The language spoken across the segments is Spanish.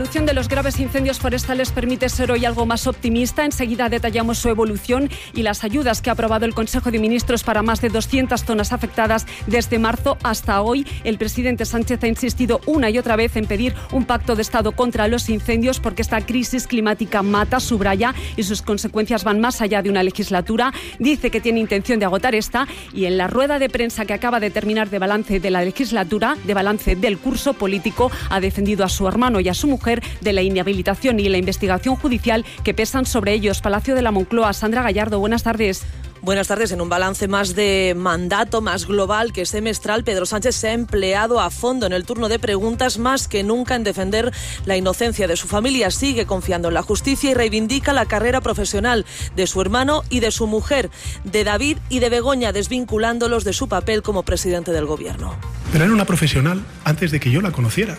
La evolución de los graves incendios forestales permite ser hoy algo más optimista. Enseguida detallamos su evolución y las ayudas que ha aprobado el Consejo de Ministros para más de 200 zonas afectadas desde marzo hasta hoy. El presidente Sánchez ha insistido una y otra vez en pedir un pacto de Estado contra los incendios porque esta crisis climática mata, subraya, y sus consecuencias van más allá de una legislatura. Dice que tiene intención de agotar esta y en la rueda de prensa que acaba de terminar de balance de la legislatura, de balance del curso político, ha defendido a su hermano y a su mujer de la inhabilitación y la investigación judicial que pesan sobre ellos. Palacio de la Moncloa, Sandra Gallardo, buenas tardes. Buenas tardes. En un balance más de mandato, más global que semestral, Pedro Sánchez se ha empleado a fondo en el turno de preguntas más que nunca en defender la inocencia de su familia. Sigue confiando en la justicia y reivindica la carrera profesional de su hermano y de su mujer, de David y de Begoña, desvinculándolos de su papel como presidente del gobierno. Pero era una profesional antes de que yo la conociera.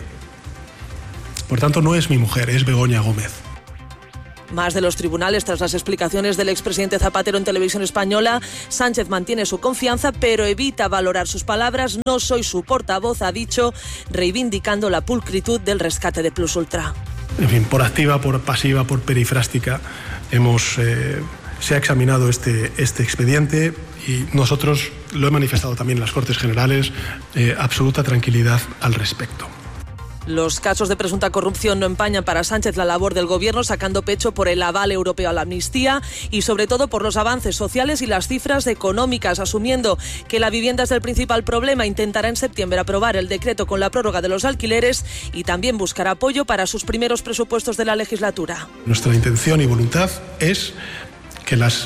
Por tanto, no es mi mujer, es Begoña Gómez. Más de los tribunales tras las explicaciones del expresidente Zapatero en Televisión Española. Sánchez mantiene su confianza, pero evita valorar sus palabras. No soy su portavoz, ha dicho, reivindicando la pulcritud del rescate de Plus Ultra. En fin, por activa, por pasiva, por perifrástica, se ha examinado este expediente y nosotros lo he manifestado también en las Cortes Generales, absoluta tranquilidad al respecto. Los casos de presunta corrupción no empañan para Sánchez la labor del gobierno, sacando pecho por el aval europeo a la amnistía y sobre todo por los avances sociales y las cifras económicas, asumiendo que la vivienda es el principal problema. Intentará en septiembre aprobar el decreto con la prórroga de los alquileres y también buscará apoyo para sus primeros presupuestos de la legislatura. Nuestra intención y voluntad es que las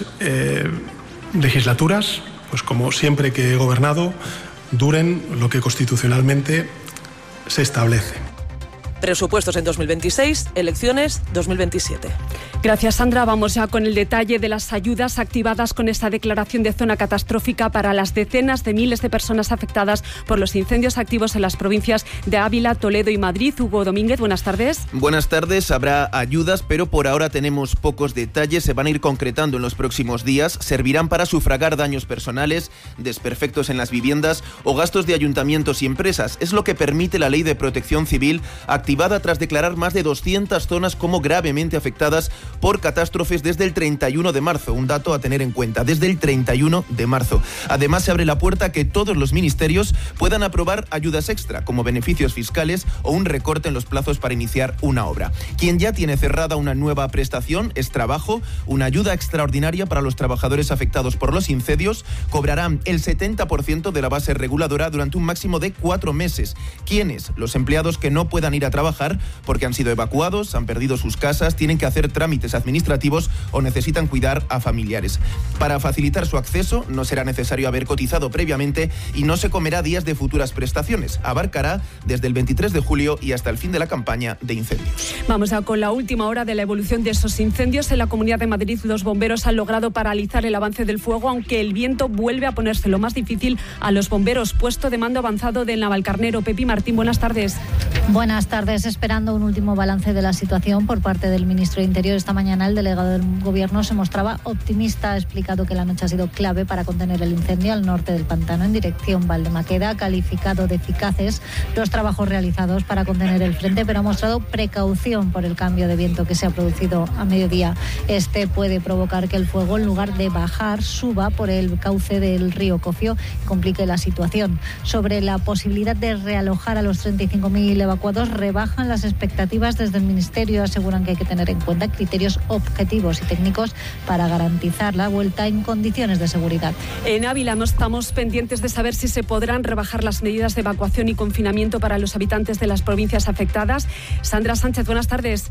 legislaturas, pues como siempre que he gobernado, duren lo que constitucionalmente se establece. Presupuestos en 2026, elecciones 2027. Gracias, Sandra. Vamos ya con el detalle de las ayudas activadas con esta declaración de zona catastrófica para las decenas de miles de personas afectadas por los incendios activos en las provincias de Ávila, Toledo y Madrid. Hugo Domínguez, buenas tardes. Buenas tardes. Habrá ayudas, pero por ahora tenemos pocos detalles. Se van a ir concretando en los próximos días. Servirán para sufragar daños personales, desperfectos en las viviendas o gastos de ayuntamientos y empresas. Es lo que permite la Ley de Protección Civil, activada tras declarar más de 200 zonas como gravemente afectadas por catástrofes desde el 31 de marzo. Un dato a tener en cuenta, desde el 31 de marzo. Además, se abre la puerta a que todos los ministerios puedan aprobar ayudas extra, como beneficios fiscales o un recorte en los plazos para iniciar una obra. Quien ya tiene cerrada una nueva prestación es Trabajo, una ayuda extraordinaria para los trabajadores afectados por los incendios. Cobrarán el 70% de la base reguladora durante un máximo de 4 meses. ¿Quiénes? Los empleados que no puedan ir a trabajar porque han sido evacuados, han perdido sus casas, tienen que hacer trámites administrativos o necesitan cuidar a familiares. Para facilitar su acceso no será necesario haber cotizado previamente y no se comerá días de futuras prestaciones. Abarcará desde el 23 de julio y hasta el fin de la campaña de incendios. Vamos ya con la última hora de la evolución de esos incendios. En la Comunidad de Madrid los bomberos han logrado paralizar el avance del fuego, aunque el viento vuelve a ponerse lo más difícil a los bomberos. Puesto de mando avanzado del Navalcarnero. Pepi Martín, buenas tardes. Buenas tardes. Esperando un último balance de la situación por parte del ministro de Interior. Esta mañana el delegado del Gobierno se mostraba optimista. Ha explicado que la noche ha sido clave para contener el incendio al norte del pantano en dirección Valdemaqueda. Ha calificado de eficaces los trabajos realizados para contener el frente, pero ha mostrado precaución por el cambio de viento que se ha producido a mediodía. Este puede provocar que el fuego, en lugar de bajar, suba por el cauce del río Cofio y complique la situación. Sobre la posibilidad de realojar a los 35.000 evacuados, rebajan las expectativas desde el Ministerio. Aseguran que hay que tener en cuenta criterios objetivos y técnicos para garantizar la vuelta en condiciones de seguridad. En Ávila no estamos pendientes de saber si se podrán rebajar las medidas de evacuación y confinamiento para los habitantes de las provincias afectadas. Sandra Sánchez, buenas tardes.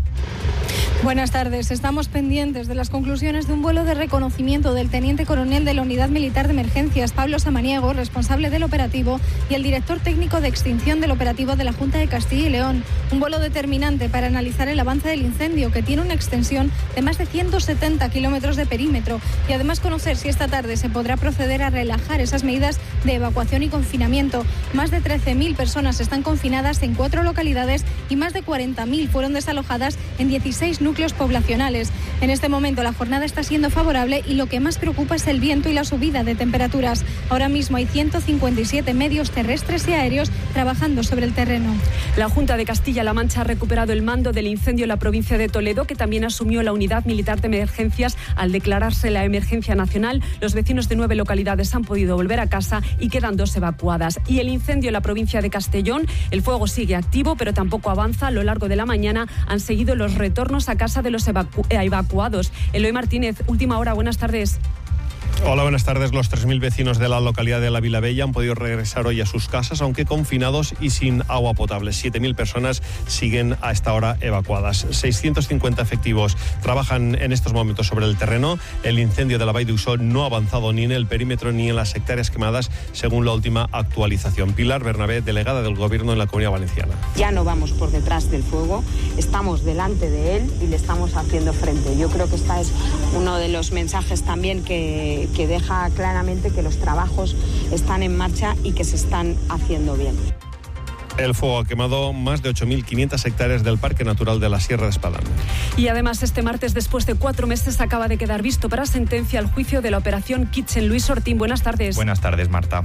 Buenas tardes. Estamos pendientes de las conclusiones de un vuelo de reconocimiento del teniente coronel de la Unidad Militar de Emergencias, Pablo Samaniego, responsable del operativo, y el director técnico de extinción del operativo de la Junta de Castilla y León. Un vuelo determinante para analizar el avance del incendio, que tiene una extensión de más de 170 kilómetros de perímetro, y además conocer si esta tarde se podrá proceder a relajar esas medidas de evacuación y confinamiento. Más de 13.000 personas están confinadas en 4 localidades y más de 40.000 fueron desalojadas en 16 núcleos núcleos poblacionales. En este momento la jornada está siendo favorable y lo que más preocupa es el viento y la subida de temperaturas. Ahora mismo hay 157 medios terrestres y aéreos trabajando sobre el terreno. La Junta de Castilla-La Mancha ha recuperado el mando del incendio en la provincia de Toledo, que también asumió la unidad militar de emergencias al declararse la emergencia nacional. Los vecinos de 9 localidades han podido volver a casa y quedan 2 evacuadas. Y el incendio en la provincia de Castellón, el fuego sigue activo, pero tampoco avanza. A lo largo de la mañana han seguido los retornos a casa de los evacuados. Eloy Martínez, última hora, buenas tardes. Hola, buenas tardes. Los 3.000 vecinos de la localidad de La Vilavella han podido regresar hoy a sus casas, aunque confinados y sin agua potable. 7.000 personas siguen a esta hora evacuadas. 650 efectivos trabajan en estos momentos sobre el terreno. El incendio de la Vall d'Uixó no ha avanzado ni en el perímetro ni en las hectáreas quemadas, según la última actualización. Pilar Bernabé, delegada del Gobierno en la Comunidad Valenciana. Ya no vamos por detrás del fuego, estamos delante de él y le estamos haciendo frente. Yo creo que este es uno de los mensajes también que deja claramente que los trabajos están en marcha y que se están haciendo bien. El fuego ha quemado más de 8.500 hectáreas del Parque Natural de la Sierra de Espadán. Y además, este martes, después de 4 meses, acaba de quedar visto para sentencia el juicio de la operación Kitchen. Luis Ortín, buenas tardes. Buenas tardes, Marta.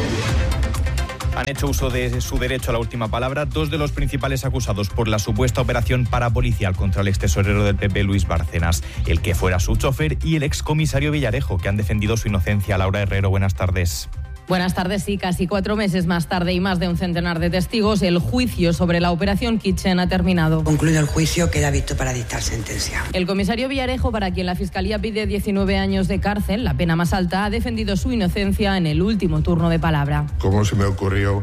Han hecho uso de su derecho a la última palabra 2 de los principales acusados por la supuesta operación parapolicial contra el extesorero del PP, Luis Bárcenas, el que fuera su chofer, y el excomisario Villarejo, que han defendido su inocencia. Laura Herrero, buenas tardes. Buenas tardes. Sí, casi 4 meses más tarde y más de un centenar de testigos, el juicio sobre la operación Kitchen ha terminado. Concluido el juicio, queda visto para dictar sentencia. El comisario Villarejo, para quien la Fiscalía pide 19 años de cárcel, la pena más alta, ha defendido su inocencia en el último turno de palabra. ¿Cómo se me ocurrió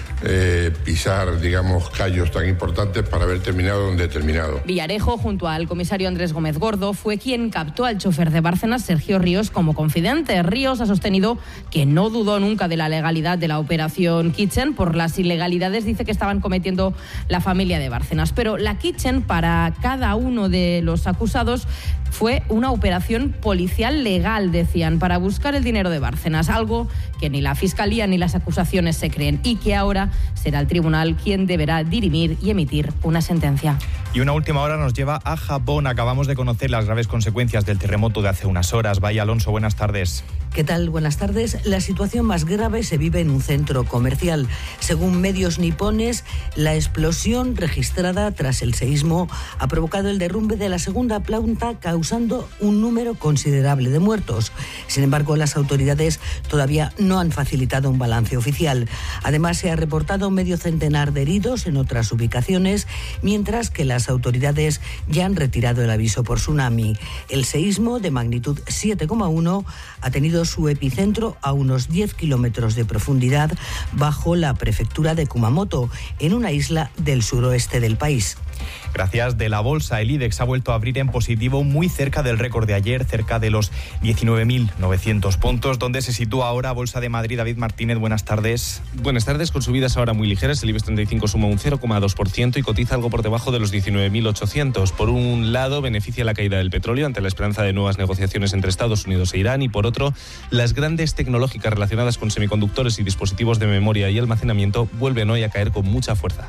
pisar, digamos, callos tan importantes para haber terminado donde he terminado? Villarejo, junto al comisario Andrés Gómez Gordo, fue quien captó al chofer de Bárcenas, Sergio Ríos, como confidente. Ríos ha sostenido que no dudó nunca de la legalidad de la operación Kitchen. Por las ilegalidades dice que estaban cometiendo la familia de Bárcenas. Pero la Kitchen, para cada uno de los acusados, fue una operación policial legal, decían, para buscar el dinero de Bárcenas, algo que ni la Fiscalía ni las acusaciones se creen y que ahora será el tribunal quien deberá dirimir y emitir una sentencia. Y una última hora nos lleva a Japón. Acabamos de conocer las graves consecuencias del terremoto de hace unas horas. Vaya, Alonso, buenas tardes. ¿Qué tal? Buenas tardes. La situación más grave se vive en un centro comercial. Según medios nipones, la explosión registrada tras el seísmo ha provocado el derrumbe de la segunda planta, causando un número considerable de muertos. Sin embargo, las autoridades todavía no han facilitado un balance oficial. Además, se ha reportado medio centenar de heridos en otras ubicaciones, mientras que las autoridades ya han retirado el aviso por tsunami. El seísmo, de magnitud 7,1, ha tenido su epicentro a unos 10 kilómetros de profundidad bajo la prefectura de Kumamoto, en una isla del suroeste del país. Gracias. De la bolsa, el IBEX ha vuelto a abrir en positivo, muy cerca del récord de ayer, cerca de los 19.900 puntos, donde se sitúa ahora Bolsa de Madrid. David Martínez, buenas tardes. Buenas tardes, con subidas ahora muy ligeras. El IBEX 35 suma un 0,2% y cotiza algo por debajo de los 19.800. Por un lado, beneficia la caída del petróleo ante la esperanza de nuevas negociaciones entre Estados Unidos e Irán, y por otro, las grandes tecnológicas relacionadas con semiconductores y dispositivos de memoria y almacenamiento vuelven hoy a caer con mucha fuerza.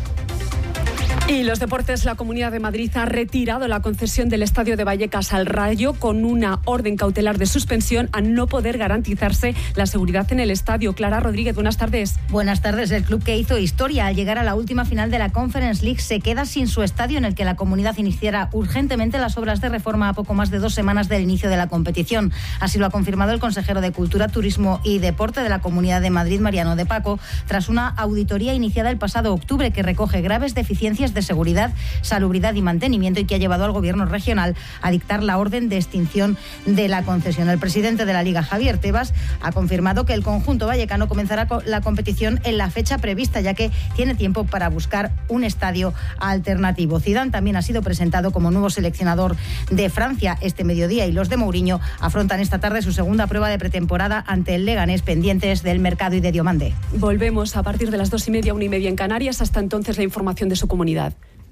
Y los deportes, la Comunidad de Madrid ha retirado la concesión del Estadio de Vallecas al Rayo con una orden cautelar de suspensión a no poder garantizarse la seguridad en el estadio. Clara Rodríguez, buenas tardes. Buenas tardes. El club que hizo historia al llegar a la última final de la Conference League se queda sin su estadio, en el que la comunidad iniciara urgentemente las obras de reforma a poco más de 2 semanas del inicio de la competición. Así lo ha confirmado el consejero de Cultura, Turismo y Deporte de la Comunidad de Madrid, Mariano de Paco, tras una auditoría iniciada el pasado octubre que recoge graves deficiencias de seguridad, salubridad y mantenimiento, y que ha llevado al gobierno regional a dictar la orden de extinción de la concesión. El presidente de la Liga, Javier Tebas, ha confirmado que el conjunto vallecano comenzará la competición en la fecha prevista, ya que tiene tiempo para buscar un estadio alternativo. Zidane también ha sido presentado como nuevo seleccionador de Francia este mediodía, y los de Mourinho afrontan esta tarde su segunda prueba de pretemporada ante el Leganés, pendientes del mercado y de Diomande. Volvemos a partir de las 2:30, 1:30 en Canarias. Hasta entonces, la información de su comunidad.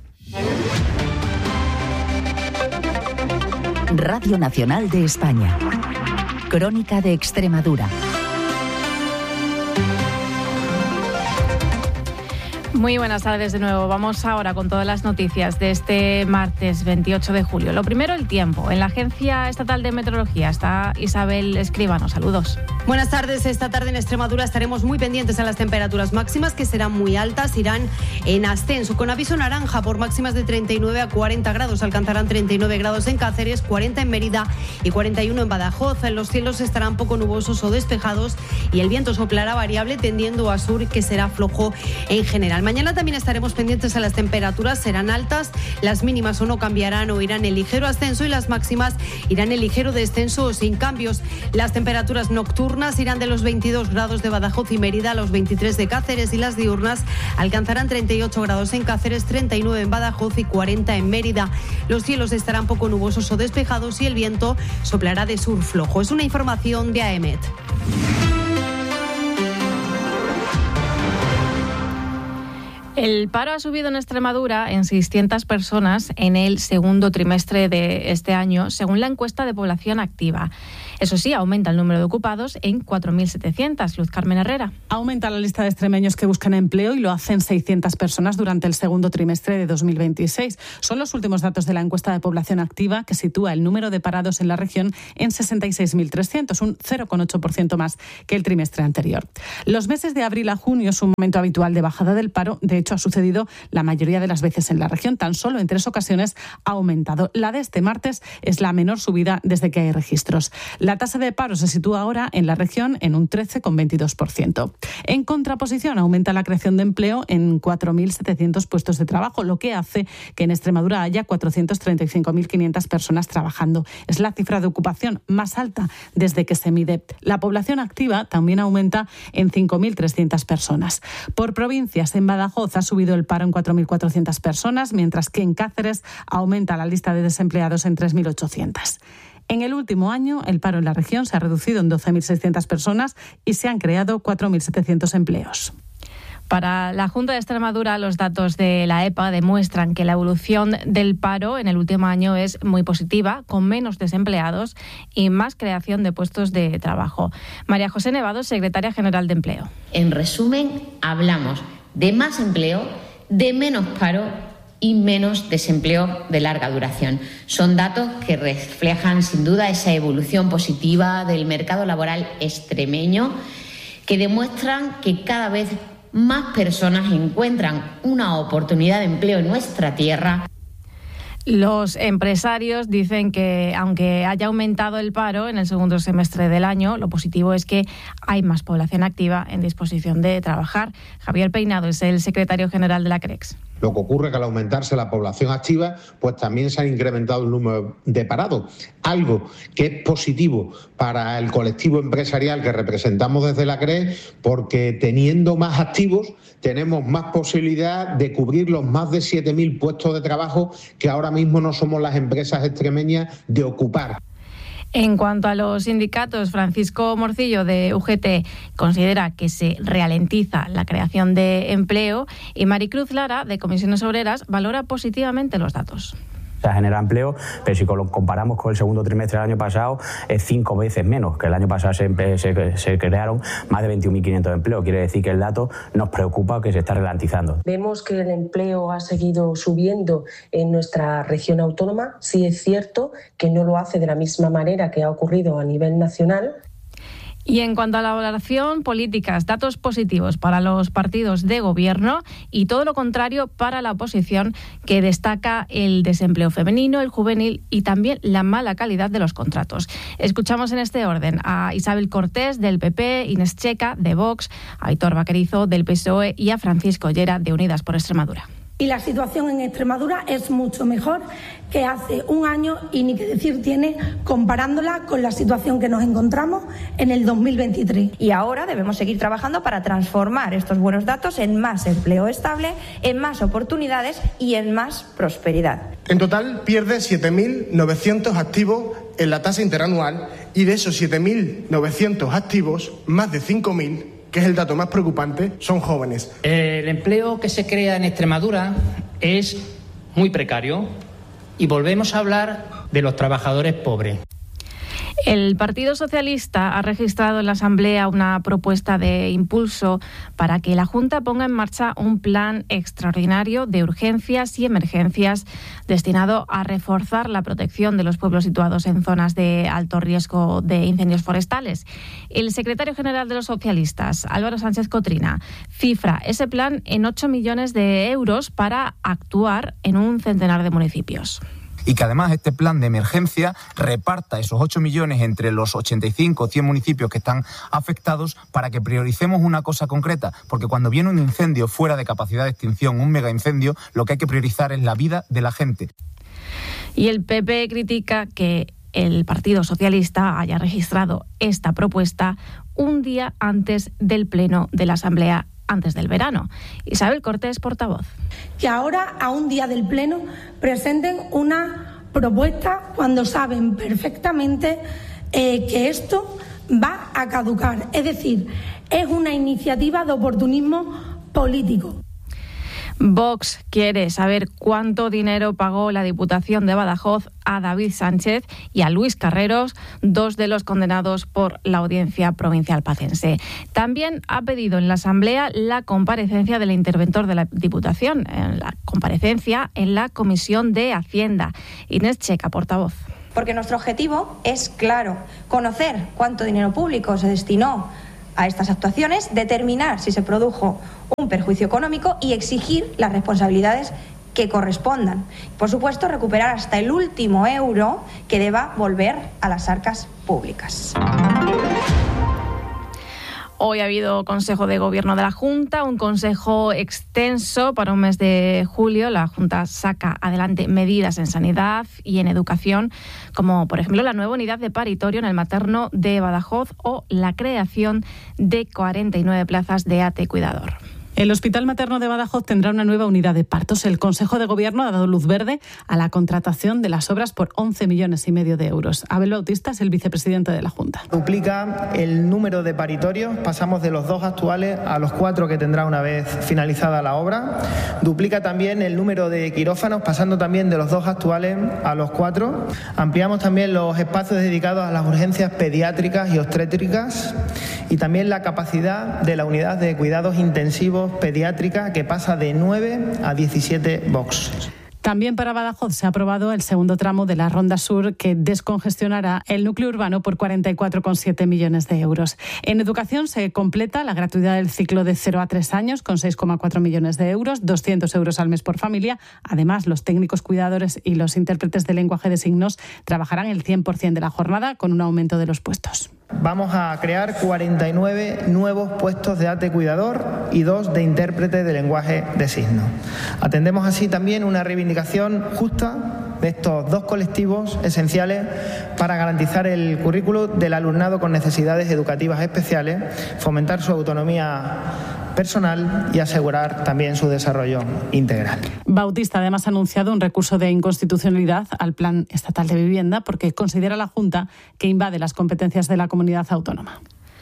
Radio Nacional de España. Crónica de Extremadura. Muy buenas tardes de nuevo. Vamos ahora con todas las noticias de este martes 28 de julio. Lo primero, el tiempo. En la Agencia Estatal de Meteorología está Isabel Escribano. Saludos. Buenas tardes. Esta tarde en Extremadura estaremos muy pendientes a las temperaturas máximas, que serán muy altas, irán en ascenso, con aviso naranja por máximas de 39 a 40 grados. Alcanzarán 39 grados en Cáceres, 40 en Mérida y 41 en Badajoz. Los cielos estarán poco nubosos o despejados y el viento soplará variable tendiendo a sur, que será flojo en general. Mañana también estaremos pendientes a las temperaturas, serán altas, las mínimas o no cambiarán o irán en ligero ascenso y las máximas irán en ligero descenso o sin cambios. Las temperaturas nocturnas irán de los 22 grados de Badajoz y Mérida a los 23 de Cáceres, y las diurnas alcanzarán 38 grados en Cáceres, 39 en Badajoz y 40 en Mérida. Los cielos estarán poco nubosos o despejados y el viento soplará de sur flojo. Es una información de AEMET. El paro ha subido en Extremadura en 600 personas en el segundo trimestre de este año, según la encuesta de población activa. Eso sí, aumenta el número de ocupados en 4.700. Luz Carmen Herrera. Aumenta la lista de extremeños que buscan empleo y lo hacen 600 personas durante el segundo trimestre de 2026. Son los últimos datos de la encuesta de población activa, que sitúa el número de parados en la región en 66.300, un 0,8% más que el trimestre anterior. Los meses de abril a junio es un momento habitual de bajada del paro. De hecho, ha sucedido la mayoría de las veces en la región. Tan solo en 3 ocasiones ha aumentado. La de este martes es la menor subida desde que hay registros. La tasa de paro se sitúa ahora en la región en un 13,22%. En contraposición, aumenta la creación de empleo en 4.700 puestos de trabajo, lo que hace que en Extremadura haya 435.500 personas trabajando. Es la cifra de ocupación más alta desde que se mide. La población activa también aumenta en 5.300 personas. Por provincias, en Badajoz ha subido el paro en 4.400 personas, mientras que en Cáceres aumenta la lista de desempleados en 3.800. En el último año, el paro en la región se ha reducido en 12.600 personas y se han creado 4.700 empleos. Para la Junta de Extremadura, los datos de la EPA demuestran que la evolución del paro en el último año es muy positiva, con menos desempleados y más creación de puestos de trabajo. María José Nevado, secretaria general de Empleo. En resumen, hablamos de más empleo, de menos paro y menos desempleo de larga duración. Son datos que reflejan sin duda esa evolución positiva del mercado laboral extremeño, que demuestran que cada vez más personas encuentran una oportunidad de empleo en nuestra tierra. Los empresarios dicen que, aunque haya aumentado el paro en el segundo semestre del año, lo positivo es que hay más población activa en disposición de trabajar. Javier Peinado es el secretario general de la CREX. Lo que ocurre es que al aumentarse la población activa, pues también se ha incrementado el número de parados, algo que es positivo para el colectivo empresarial que representamos desde la CRE, porque teniendo más activos tenemos más posibilidad de cubrir los más de 7.000 puestos de trabajo que ahora mismo no somos las empresas extremeñas de ocupar. En cuanto a los sindicatos, Francisco Morcillo de UGT considera que se ralentiza la creación de empleo y Maricruz Lara de Comisiones Obreras valora positivamente los datos. Se genera empleo, pero si lo comparamos con el segundo trimestre del año pasado, es 5 veces menos, que el año pasado se crearon más de 21.500 empleos. Quiere decir que el dato nos preocupa, que se está ralentizando. Vemos que el empleo ha seguido subiendo en nuestra región autónoma. Sí es cierto que no lo hace de la misma manera que ha ocurrido a nivel nacional. Y en cuanto a la valoración, políticas, datos positivos para los partidos de gobierno y todo lo contrario para la oposición, que destaca el desempleo femenino, el juvenil y también la mala calidad de los contratos. Escuchamos en este orden a Isabel Cortés del PP, Inés Checa de Vox, a Aitor Vaquerizo del PSOE y a Francisco Llera de Unidas por Extremadura. Y la situación en Extremadura es mucho mejor que hace un año y ni que decir tiene comparándola con la situación que nos encontramos en el 2023. Y ahora debemos seguir trabajando para transformar estos buenos datos en más empleo estable, en más oportunidades y en más prosperidad. En total pierde 7.900 activos en la tasa interanual y de esos 7.900 activos, más de 5.000, que es el dato más preocupante, son jóvenes. El empleo que se crea en Extremadura es muy precario y volvemos a hablar de los trabajadores pobres. El Partido Socialista ha registrado en la Asamblea una propuesta de impulso para que la Junta ponga en marcha un plan extraordinario de urgencias y emergencias destinado a reforzar la protección de los pueblos situados en zonas de alto riesgo de incendios forestales. El secretario general de los socialistas, Álvaro Sánchez Cotrina, cifra ese plan en 8 millones de euros para actuar en un centenar de municipios. Y que además este plan de emergencia reparta esos 8 millones entre los 85 o 100 municipios que están afectados para que prioricemos una cosa concreta, porque cuando viene un incendio fuera de capacidad de extinción, un mega incendio, lo que hay que priorizar es la vida de la gente. Y el PP critica que el Partido Socialista haya registrado esta propuesta un día antes del pleno de la Asamblea, antes del verano. Isabel Cortés, portavoz. Que ahora, a un día del pleno, presenten una propuesta cuando saben perfectamente que esto va a caducar. Es decir, es una iniciativa de oportunismo político. Vox quiere saber cuánto dinero pagó la Diputación de Badajoz a David Sánchez y a Luis Carreros, dos de los condenados por la Audiencia Provincial Pacense. También ha pedido en la Asamblea la comparecencia del interventor de la Diputación, la comparecencia en la Comisión de Hacienda. Inés Checa, portavoz. Porque nuestro objetivo es claro, conocer cuánto dinero público se destinó a estas actuaciones, determinar si se produjo un perjuicio económico y exigir las responsabilidades que correspondan. Por supuesto, recuperar hasta el último euro que deba volver a las arcas públicas. Hoy ha habido Consejo de Gobierno de la Junta, un consejo extenso para un mes de julio. La Junta saca adelante medidas en sanidad y en educación, como por ejemplo la nueva unidad de paritorio en el materno de Badajoz o la creación de 49 plazas de AT Cuidador. El Hospital Materno de Badajoz tendrá una nueva unidad de partos. El Consejo de Gobierno ha dado luz verde a la contratación de las obras por 11,5 millones de euros. Abel Bautista es el vicepresidente de la Junta. Duplica el número de paritorios, pasamos de los 2 actuales a los 4 que tendrá una vez finalizada la obra. Duplica también el número de quirófanos, pasando también de los 2 actuales a los 4. Ampliamos también los espacios dedicados a las urgencias pediátricas y obstétricas y también la capacidad de la unidad de cuidados intensivos pediátrica, que pasa de 9 a 17 boxes. También para Badajoz se ha aprobado el segundo tramo de la Ronda Sur, que descongestionará el núcleo urbano por 44,7 millones de euros. En educación se completa la gratuidad del ciclo de 0 a 3 años con 6,4 millones de euros, 200 euros al mes por familia. Además, los técnicos cuidadores y los intérpretes de lenguaje de signos trabajarán el 100% de la jornada con un aumento de los puestos. Vamos a crear 49 nuevos puestos de AT Cuidador y 2 de intérprete de lenguaje de signos. Atendemos así también una reivindicación justa de estos 2 colectivos esenciales para garantizar el currículo del alumnado con necesidades educativas especiales, fomentar su autonomía personal y asegurar también su desarrollo integral. Bautista además ha anunciado un recurso de inconstitucionalidad al Plan Estatal de Vivienda porque considera la Junta que invade las competencias de la comunidad autónoma.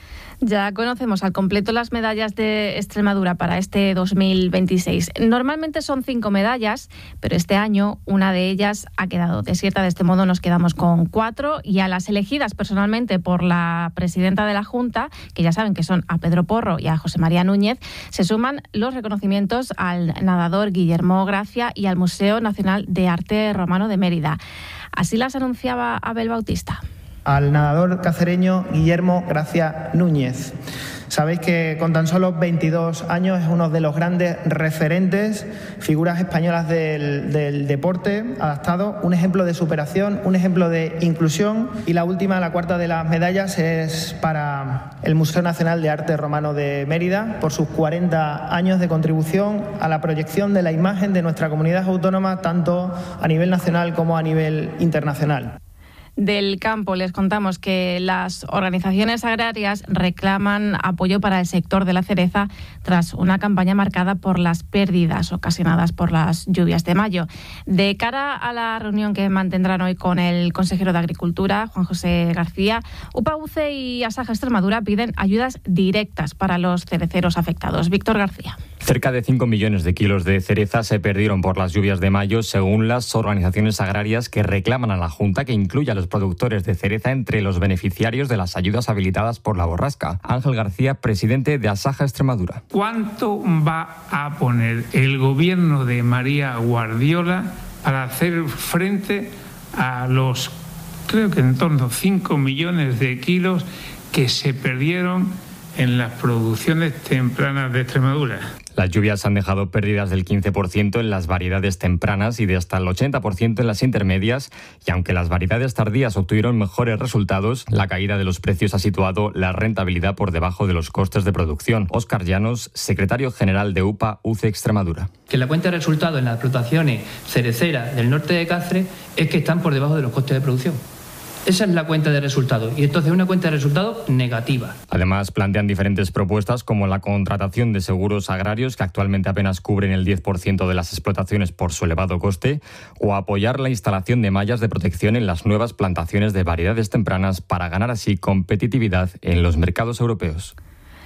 Ya conocemos al completo las medallas de Extremadura para este 2026. Normalmente son 5 medallas, pero este año una de ellas ha quedado desierta. De este modo nos quedamos con 4 y a las elegidas personalmente por la presidenta de la Junta, que ya saben que son a Pedro Porro y a José María Núñez, se suman los reconocimientos al nadador Guillermo Gracia y al Museo Nacional de Arte Romano de Mérida. Así las anunciaba Abel Bautista. Al nadador cacereño Guillermo Gracia Núñez. Sabéis que con tan solo 22 años es uno de los grandes referentes, figuras españolas del deporte adaptado, un ejemplo de superación, un ejemplo de inclusión. Y la última, la cuarta de las medallas, es para el Museo Nacional de Arte Romano de Mérida por sus 40 años de contribución a la proyección de la imagen de nuestra comunidad autónoma, tanto a nivel nacional como a nivel internacional. Del campo les contamos que las organizaciones agrarias reclaman apoyo para el sector de la cereza tras una campaña marcada por las pérdidas ocasionadas por las lluvias de mayo. De cara a la reunión que mantendrán hoy con el consejero de Agricultura, Juan José García, UPA-UCE y Asaja Extremadura piden ayudas directas para los cereceros afectados. Víctor García. Cerca de 5 millones de kilos de cereza se perdieron por las lluvias de mayo, según las organizaciones agrarias que reclaman a la Junta que incluya a los productores de cereza entre los beneficiarios de las ayudas habilitadas por la borrasca. Ángel García, presidente de Asaja Extremadura. ¿Cuánto va a poner el gobierno de María Guardiola para hacer frente a los, creo que en torno a 5 millones de kilos que se perdieron en las producciones tempranas de Extremadura? Las lluvias han dejado pérdidas del 15% en las variedades tempranas y de hasta el 80% en las intermedias, y aunque las variedades tardías obtuvieron mejores resultados, la caída de los precios ha situado la rentabilidad por debajo de los costes de producción. Óscar Llanos, secretario general de UPA UCE Extremadura. Que la cuenta de resultados en las explotaciones cereceras del norte de Cáceres es que están por debajo de los costes de producción. Esa es la cuenta de resultados, y entonces una cuenta de resultados negativa. Además, plantean diferentes propuestas como la contratación de seguros agrarios, que actualmente apenas cubren el 10% de las explotaciones por su elevado coste, o apoyar la instalación de mallas de protección en las nuevas plantaciones de variedades tempranas para ganar así competitividad en los mercados europeos.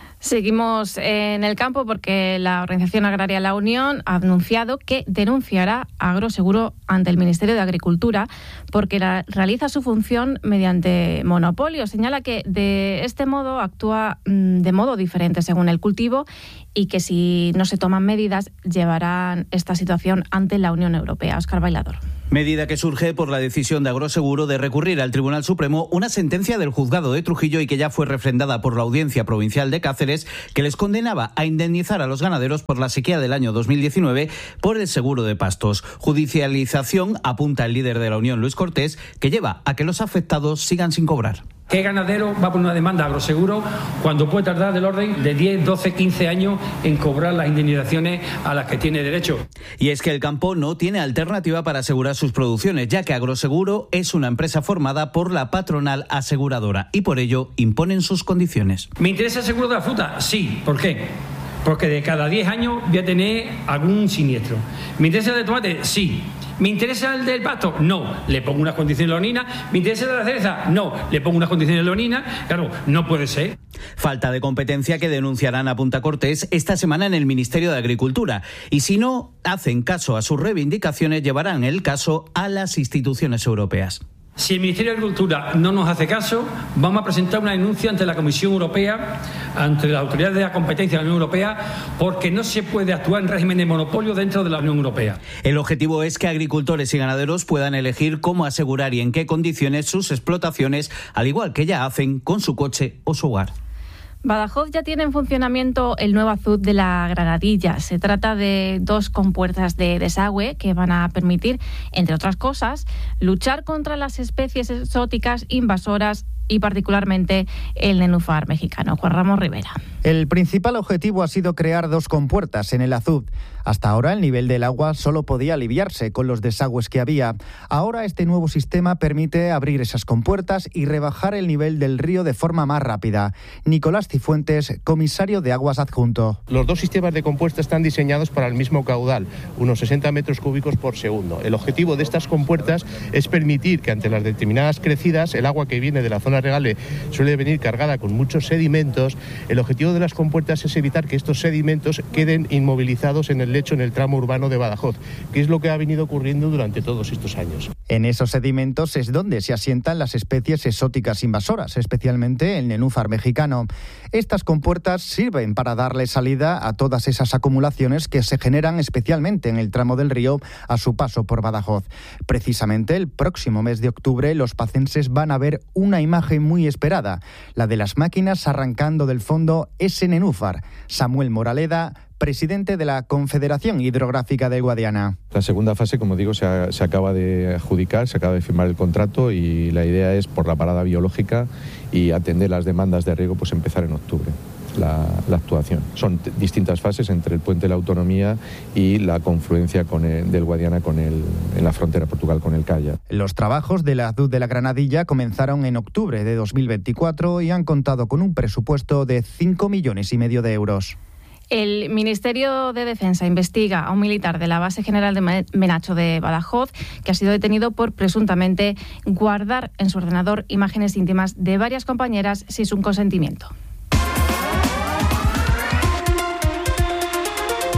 Seguimos en el campo porque la Organización Agraria La Unión ha anunciado que denunciará a Agroseguro ante el Ministerio de Agricultura porque realiza su función mediante monopolio. Señala que de este modo actúa de modo diferente según el cultivo y que si no se toman medidas llevarán esta situación ante la Unión Europea. Óscar Bailador. Medida que surge por la decisión de Agroseguro de recurrir al Tribunal Supremo una sentencia del Juzgado de Trujillo y que ya fue refrendada por la Audiencia Provincial de Cáceres, que les condenaba a indemnizar a los ganaderos por la sequía del año 2019 por el seguro de pastos. Judicialización, apunta el líder de la Unión, Luis Cortés, que lleva a que los afectados sigan sin cobrar. ¿Qué ganadero va por una demanda a Agroseguro cuando puede tardar del orden de 10, 12, 15 años en cobrar las indemnizaciones a las que tiene derecho? Y es que el campo no tiene alternativa para asegurar sus producciones, ya que Agroseguro es una empresa formada por la patronal aseguradora y por ello imponen sus condiciones. ¿Me interesa el seguro de la fruta? Sí. ¿Por qué? Porque de cada 10 años voy a tener algún siniestro. ¿Me interesa el de tomate? Sí. ¿Me interesa el del pasto? No. Le pongo unas condiciones leoninas. ¿Me interesa el de la cereza? No. Le pongo unas condiciones leoninas. Claro, no puede ser. Falta de competencia que denunciarán a Punta Cortés esta semana en el Ministerio de Agricultura. Y si no hacen caso a sus reivindicaciones, llevarán el caso a las instituciones europeas. Si el Ministerio de Agricultura no nos hace caso, vamos a presentar una denuncia ante la Comisión Europea, ante las autoridades de la competencia de la Unión Europea, porque no se puede actuar en régimen de monopolio dentro de la Unión Europea. El objetivo es que agricultores y ganaderos puedan elegir cómo asegurar y en qué condiciones sus explotaciones, al igual que ya hacen con su coche o su hogar. Badajoz ya tiene en funcionamiento el nuevo azud de la Granadilla. Se trata de 2 compuertas de desagüe que van a permitir, entre otras cosas, luchar contra las especies exóticas invasoras y particularmente el nenúfar mexicano. Juan Ramos Rivera. El principal objetivo ha sido crear 2 compuertas en el azud. Hasta ahora el nivel del agua solo podía aliviarse con los desagües que había. Ahora este nuevo sistema permite abrir esas compuertas y rebajar el nivel del río de forma más rápida. Nicolás Cifuentes, comisario de Aguas adjunto. Los 2 sistemas de compuesta están diseñados para el mismo caudal, unos 60 metros cúbicos por segundo. El objetivo de estas compuertas es permitir que ante las determinadas crecidas, el agua que viene de la zona regale suele venir cargada con muchos sedimentos. El objetivo de las compuertas es evitar que estos sedimentos queden inmovilizados en el lecho, en el tramo urbano de Badajoz, que es lo que ha venido ocurriendo durante todos estos años. En esos sedimentos es donde se asientan las especies exóticas invasoras, especialmente el nenúfar mexicano. Estas compuertas sirven para darle salida a todas esas acumulaciones que se generan especialmente en el tramo del río a su paso por Badajoz. Precisamente el próximo mes de octubre los pacenses van a ver una imagen muy esperada, la de las máquinas arrancando del fondo ese nenúfar. Samuel Moraleda, presidente de la Confederación Hidrográfica del Guadiana. La segunda fase, como digo, se acaba de adjudicar, se acaba de firmar el contrato y la idea es, por la parada biológica y atender las demandas de riego, pues empezar en octubre la actuación. Son distintas fases entre el puente de la Autonomía y la confluencia del Guadiana en la frontera Portugal con el Caya. Los trabajos del azud de la Granadilla comenzaron en octubre de 2024 y han contado con un presupuesto de 5,5 millones de euros. El Ministerio de Defensa investiga a un militar de la Base General de Menacho de Badajoz que ha sido detenido por presuntamente guardar en su ordenador imágenes íntimas de varias compañeras sin su consentimiento.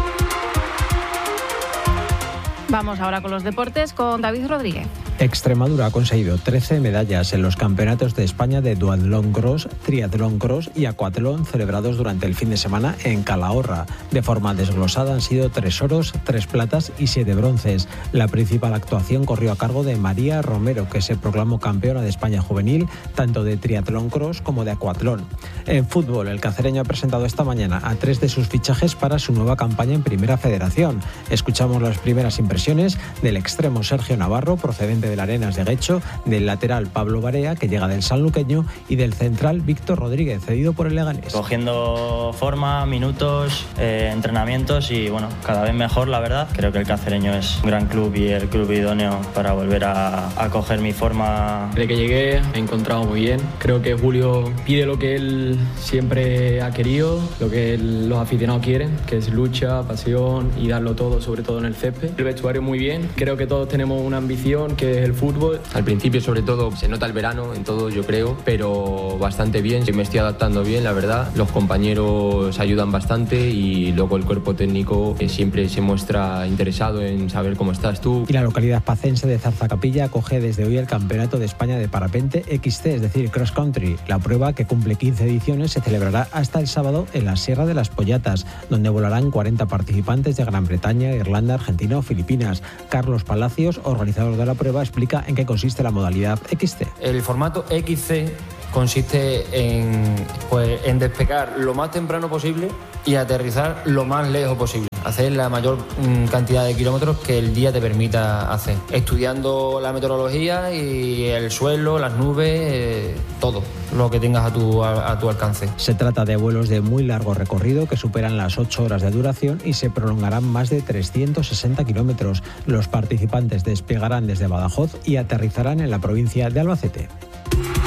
Vamos ahora con los deportes con David Rodríguez. Extremadura ha conseguido 13 medallas en los campeonatos de España de duatlón cross, triatlón cross y acuatlón celebrados durante el fin de semana en Calahorra. De forma desglosada han sido 3 oros, 3 platas y 7 bronces. La principal actuación corrió a cargo de María Romero, que se proclamó campeona de España juvenil, tanto de triatlón cross como de acuatlón. En fútbol, el cacereño ha presentado esta mañana a 3 de sus fichajes para su nueva campaña en Primera Federación. Escuchamos las primeras impresiones del extremo Sergio Navarro, procedente del Arenas de Guecho, del lateral Pablo Barea, que llega del Sanluqueño, y del central Víctor Rodríguez, cedido por el Leganés. Cogiendo forma, minutos, entrenamientos y bueno, cada vez mejor, la verdad. Creo que el cacereño es un gran club y el club idóneo para volver a coger mi forma. Desde que llegué me he encontrado muy bien. Creo que Julio pide lo que él siempre ha querido, lo que los aficionados quieren, que es lucha, pasión y darlo todo, sobre todo en el césped. El vestuario muy bien, creo que todos tenemos una ambición que es el fútbol. Al principio sobre todo se nota el verano en todo, yo creo, pero bastante bien, me estoy adaptando bien, la verdad. Los compañeros ayudan bastante y luego el cuerpo técnico siempre se muestra interesado en saber cómo estás tú. Y la localidad pacense de Zarzacapilla acoge desde hoy el Campeonato de España de Parapente XC, es decir, Cross Country. La prueba, que cumple 15 ediciones, se celebrará hasta el sábado en la Sierra de las Pollatas, donde volarán 40 participantes de Gran Bretaña, Irlanda, Argentina o Filipinas. Carlos Palacios, organizador de la prueba, explica en qué consiste la modalidad XC. El formato XC consiste en despegar lo más temprano posible y aterrizar lo más lejos posible. Hacer la mayor cantidad de kilómetros que el día te permita hacer. Estudiando la meteorología y el suelo, las nubes, todo lo que tengas a tu alcance. Se trata de vuelos de muy largo recorrido que superan las 8 horas de duración y se prolongarán más de 360 kilómetros. Los participantes despegarán desde Badajoz y aterrizarán en la provincia de Albacete.